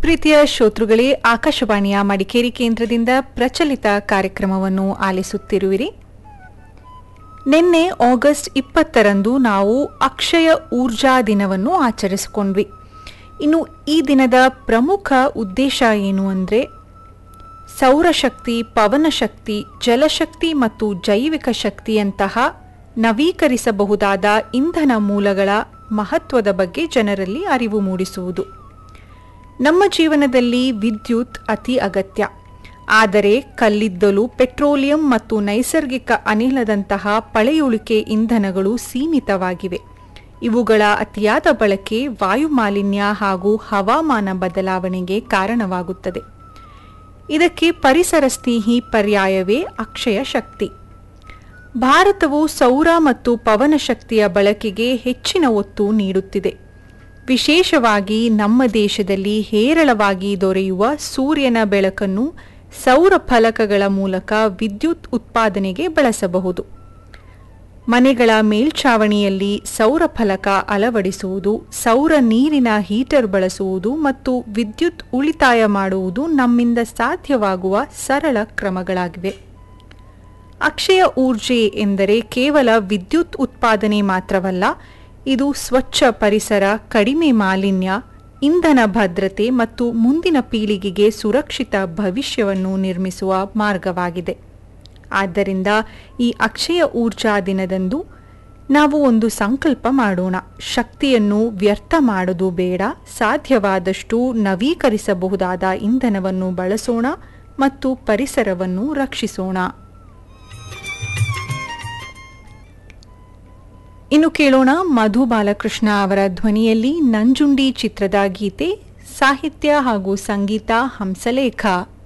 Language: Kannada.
ಪ್ರೀತಿಯ ಶ್ರೋತೃಗಳೇ, ಆಕಾಶವಾಣಿಯ ಮಡಿಕೇರಿ ಕೇಂದ್ರದಿಂದ ಪ್ರಚಲಿತ ಕಾರ್ಯಕ್ರಮವನ್ನು ಆಲಿಸುತ್ತಿರುವಿರಿ. ನಿನ್ನೆ ಆಗಸ್ಟ್ 20ರಂದು ನಾವು ಅಕ್ಷಯ ಊರ್ಜಾ ದಿನವನ್ನು ಆಚರಿಸಿಕೊಂಡ್ವಿ. ಇನ್ನು ಈ ದಿನದ ಪ್ರಮುಖ ಉದ್ದೇಶ ಏನು ಅಂದರೆ, ಸೌರಶಕ್ತಿ, ಪವನಶಕ್ತಿ, ಜಲಶಕ್ತಿ ಮತ್ತು ಜೈವಿಕ ಶಕ್ತಿಯಂತಹ ನವೀಕರಿಸಬಹುದಾದ ಇಂಧನ ಮೂಲಗಳ ಮಹತ್ವದ ಬಗ್ಗೆ ಜನರಲ್ಲಿ ಅರಿವು ಮೂಡಿಸುವುದು. ನಮ್ಮ ಜೀವನದಲ್ಲಿ ವಿದ್ಯುತ್ ಅತಿ ಅಗತ್ಯ. ಆದರೆ ಕಲ್ಲಿದ್ದಲು, ಪೆಟ್ರೋಲಿಯಂ ಮತ್ತು ನೈಸರ್ಗಿಕ ಅನಿಲದಂತಹ ಪಳೆಯುಳಿಕೆ ಇಂಧನಗಳು ಸೀಮಿತವಾಗಿವೆ. ಇವುಗಳ ಅತಿಯಾದ ಬಳಕೆ ವಾಯುಮಾಲಿನ್ಯ ಹಾಗೂ ಹವಾಮಾನ ಬದಲಾವಣೆಗೆ ಕಾರಣವಾಗುತ್ತದೆ. ಇದಕ್ಕೆ ಪರಿಸರ ಸ್ನೇಹಿ ಪರ್ಯಾಯವೇ ಅಕ್ಷಯ ಶಕ್ತಿ. ಭಾರತವು ಸೌರ ಮತ್ತು ಪವನ ಶಕ್ತಿಯ ಬಳಕೆಗೆ ಹೆಚ್ಚಿನ ಒತ್ತು ನೀಡುತ್ತಿದೆ. ವಿಶೇಷವಾಗಿ ನಮ್ಮ ದೇಶದಲ್ಲಿ ಹೇರಳವಾಗಿ ದೊರೆಯುವ ಸೂರ್ಯನ ಬೆಳಕನ್ನು ಸೌರ ಫಲಕಗಳ ಮೂಲಕ ವಿದ್ಯುತ್ ಉತ್ಪಾದನೆಗೆ ಬಳಸಬಹುದು. ಮನೆಗಳ ಮೇಲ್ಛಾವಣಿಯಲ್ಲಿ ಸೌರ ಫಲಕ ಅಳವಡಿಸುವುದು, ಸೌರ ನೀರಿನ ಹೀಟರ್ ಬಳಸುವುದು ಮತ್ತು ವಿದ್ಯುತ್ ಉಳಿತಾಯ ಮಾಡುವುದು ನಮ್ಮಿಂದ ಸಾಧ್ಯವಾಗುವ ಸರಳ ಕ್ರಮಗಳಾಗಿವೆ. ಅಕ್ಷಯ ಊರ್ಜೆ ಎಂದರೆ ಕೇವಲ ವಿದ್ಯುತ್ ಉತ್ಪಾದನೆ ಮಾತ್ರವಲ್ಲ, ಇದು ಸ್ವಚ್ಛ ಪರಿಸರ, ಕಡಿಮೆ ಮಾಲಿನ್ಯ, ಇಂಧನ ಭದ್ರತೆ ಮತ್ತು ಮುಂದಿನ ಪೀಳಿಗೆಗೆ ಸುರಕ್ಷಿತ ಭವಿಷ್ಯವನ್ನು ನಿರ್ಮಿಸುವ ಮಾರ್ಗವಾಗಿದೆ. ಆದ್ದರಿಂದ ಈ ಅಕ್ಷಯ ಊರ್ಜಾ ದಿನದಂದು ನಾವು ಒಂದು ಸಂಕಲ್ಪ ಮಾಡೋಣ. ಶಕ್ತಿಯನ್ನು ವ್ಯರ್ಥ ಮಾಡೋದು ಬೇಡ, ಸಾಧ್ಯವಾದಷ್ಟು ನವೀಕರಿಸಬಹುದಾದ ಇಂಧನವನ್ನು ಬಳಸೋಣ ಮತ್ತು ಪರಿಸರವನ್ನು ರಕ್ಷಿಸೋಣ. ಇನ್ನು ಕೇಳೋಣ ಮಧು ಬಾಲಕೃಷ್ಣ ಅವರ ಧ್ವನಿಯಲ್ಲಿ ನಂಜುಂಡಿ ಚಿತ್ರದ ಗೀತೆ. ಸಾಹಿತ್ಯ ಹಾಗೂ ಸಂಗೀತ ಹಂಸಲೇಖ.